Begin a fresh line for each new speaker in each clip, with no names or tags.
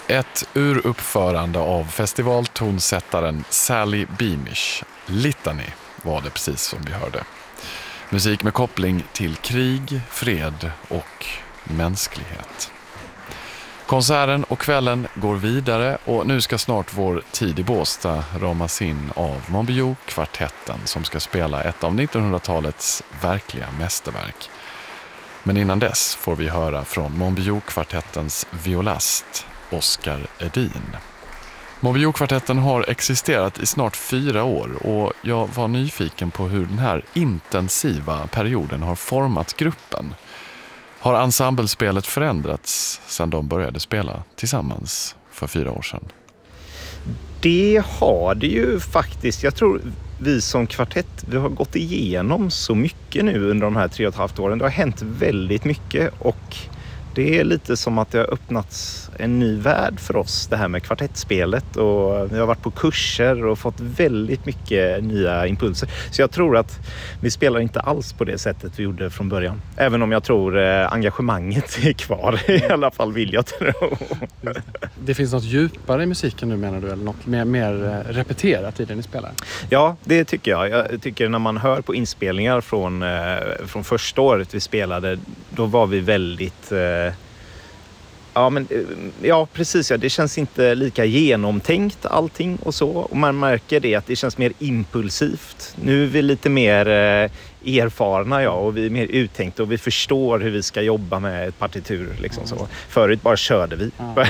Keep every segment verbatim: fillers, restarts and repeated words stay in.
Ett uruppförande av festivaltonsättaren Sally Beamish, Litany, var det precis som vi hörde. Musik med koppling till krig, fred och mänsklighet. Konserten och kvällen går vidare och nu ska snart vår tid i Båstad ramas in av Monbiot-kvartetten som ska spela ett av nittonhundratalets verkliga mästerverk. Men innan dess får vi höra från Monbiot-kvartettens violast Oskar Edin. Monbiot-kvartetten har existerat i snart fyra år och jag var nyfiken på hur den här intensiva perioden har format gruppen. Har ensemblespelet förändrats sedan de började spela tillsammans för fyra år sedan?
Det har det ju faktiskt. Jag tror vi som kvartett, vi har gått igenom så mycket nu under de här tre och ett halvt åren. Det har hänt väldigt mycket och det är lite som att det har öppnats en ny värld för oss, det här med kvartettspelet. Och vi har varit på kurser och fått väldigt mycket nya impulser. Så jag tror att vi spelar inte alls på det sättet vi gjorde från början. Även om jag tror eh, engagemanget är kvar. I alla fall vill jag tro.
Det finns något djupare i musiken nu, menar du? Eller något mer, mer repeterat i det ni spelar?
Ja, det tycker jag. Jag tycker när man hör på inspelningar från, eh, från första året vi spelade, då var vi väldigt... Eh, Ja, men, ja, precis. Ja. Det känns inte lika genomtänkt allting och så. Och man märker det att det känns mer impulsivt. Nu är vi lite mer eh, erfarna, ja, och vi är mer uttänkta och vi förstår hur vi ska jobba med ett partitur. Liksom mm. så. Förut bara körde vi. Ja.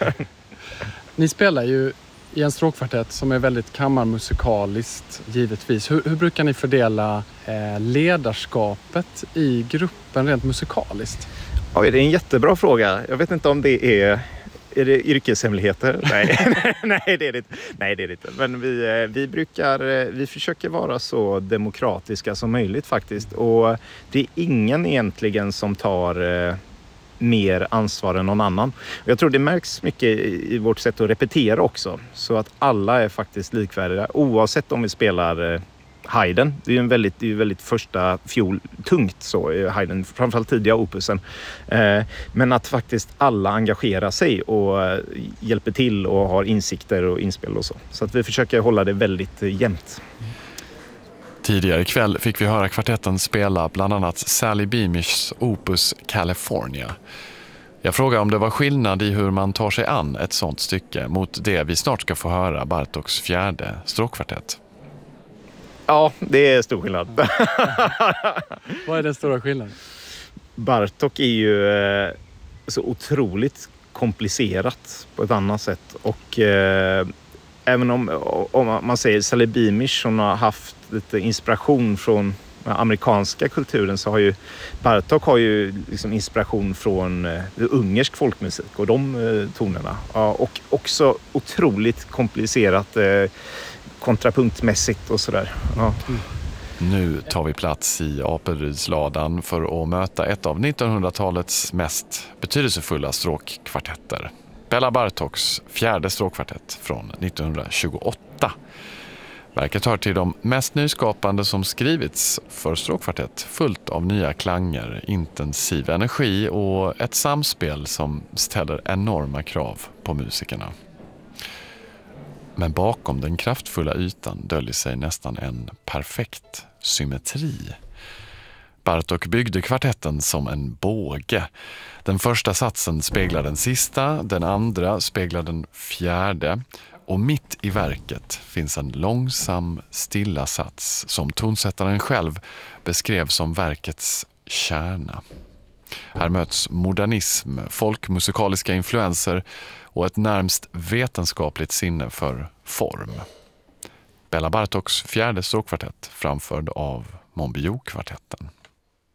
Ni spelar ju i en stråkkvartett som är väldigt kammarmusikaliskt, givetvis. Hur, hur brukar ni fördela eh, ledarskapet i gruppen rent musikaliskt?
Oj, det är en jättebra fråga. Jag vet inte om det är... Är det yrkeshemligheter? Nej, nej, det är det inte. Nej, det är det inte. Men vi, vi brukar... Vi försöker vara så demokratiska som möjligt faktiskt. Och det är ingen egentligen som tar eh, mer ansvar än någon annan. Och jag tror det märks mycket i, i vårt sätt att repetera också. Så att alla är faktiskt likvärdiga. Oavsett om vi spelar... Eh, Haydn, det är ju en väldigt, det är ju väldigt första fiol, tungt så i Haydn, framförallt tidiga opusen. Eh, men att faktiskt alla engagerar sig och eh, hjälper till och har insikter och inspel och så. Så att vi försöker hålla det väldigt eh, jämnt.
Tidigare ikväll fick vi höra kvartetten spela bland annat Sally Beamishs opus California. Jag frågar om det var skillnad i hur man tar sig an ett sånt stycke mot det vi snart ska få höra, Bartoks fjärde stråkkvartett.
Ja, det är stor skillnad.
Vad är den stora skillnaden?
Bartók är ju eh, så otroligt komplicerat på ett annat sätt. Och eh, även om, om man säger Sally Beamish som har haft lite inspiration från den amerikanska kulturen, så har ju Bartók har ju liksom inspiration från eh, ungersk folkmusik och de eh, tonerna. Ja, och också otroligt komplicerat eh, kontrapunktmässigt och sådär. Ja. Mm.
Nu tar vi plats i Apelrydsladan för att möta ett av nittonhundratalets mest betydelsefulla stråkkvartetter. Bela Bartoks fjärde stråkkvartett från nittonhundratjugoåtta. Verket hör till de mest nyskapande som skrivits för stråkkvartett, fullt av nya klanger, intensiv energi och ett samspel som ställer enorma krav på musikerna. Men bakom den kraftfulla ytan döljer sig nästan en perfekt symmetri. Bartók byggde kvartetten som en båge. Den första satsen speglar den sista, den andra speglar den fjärde. Och mitt i verket finns en långsam, stilla sats som tonsättaren själv beskrev som verkets kärna. Här möts modernism, folkmusikaliska influenser och ett närmst vetenskapligt sinne för form. Bela Bartoks fjärde stråkkvartett framförd av Monbiot-kvartetten.